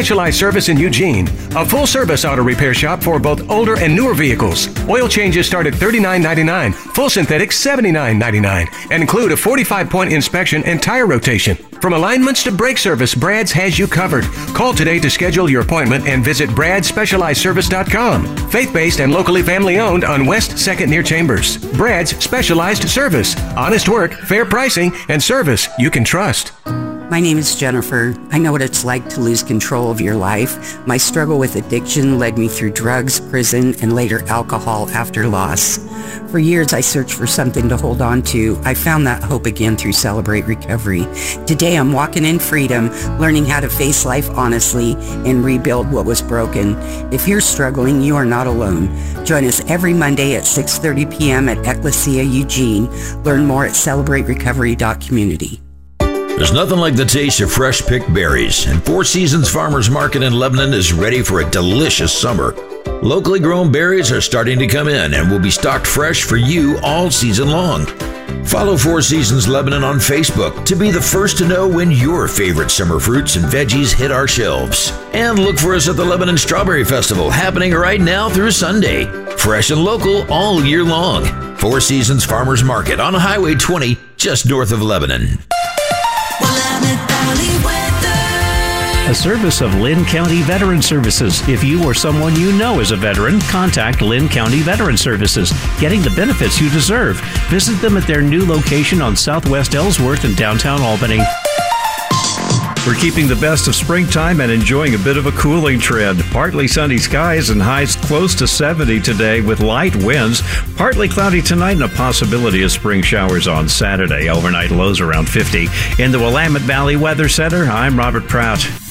Specialized Service in Eugene, a full-service auto repair shop for both older and newer vehicles. Oil changes start at $39.99, full synthetics $79.99, and include a 45-point inspection and tire rotation. From alignments to brake service, Brad's has you covered. Call today to schedule your appointment and visit bradspecializedservice.com. Faith-based and locally family-owned on West 2nd near Chambers. Brad's Specialized Service. Honest work, fair pricing, and service you can trust. My name is Jennifer. I know what it's like to lose control of your life. My struggle with addiction led me through drugs, prison, and later alcohol after loss. For years, I searched for something to hold on to. I found that hope again through Celebrate Recovery. Today, I'm walking in freedom, learning how to face life honestly and rebuild what was broken. If you're struggling, you are not alone. Join us every Monday at 6:30 p.m. at Ecclesia Eugene. Learn more at celebraterecovery.community. There's nothing like the taste of fresh picked berries, and Four Seasons Farmers Market in Lebanon is ready for a delicious summer. Locally grown berries are starting to come in and will be stocked fresh for you all season long. Follow Four Seasons Lebanon on Facebook to be the first to know when your favorite summer fruits and veggies hit our shelves. And look for us at the Lebanon Strawberry Festival happening right now through Sunday. Fresh and local all year long. Four Seasons Farmers Market on Highway 20 just north of Lebanon. A service of Lynn County Veteran Services. If you or someone you know is a veteran, contact Lynn County Veteran Services, getting the benefits you deserve. Visit them at their new location on Southwest Ellsworth in downtown Albany. We're keeping the best of springtime and enjoying a bit of a cooling trend. Partly sunny skies and highs close to 70 today with light winds. Partly cloudy tonight and a possibility of spring showers on Saturday. Overnight lows around 50. In the Willamette Valley Weather Center, I'm Robert Prout.